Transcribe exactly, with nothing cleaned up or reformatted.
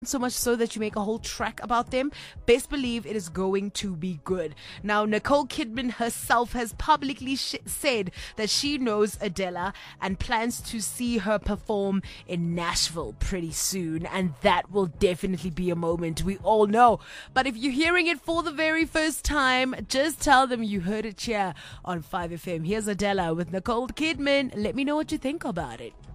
so much so that you make a whole track about them, best believe it is going to be good. Now, Nicole Kidman herself has publicly sh- said that she knows Adele and plans to see her perform in Nashville pretty soon, and that will definitely be a moment we all know. But if you're hearing it for the very first time, just tell them you heard it here on five F M. Here's Adele with Nicole Kidman. Let me know what you think about it.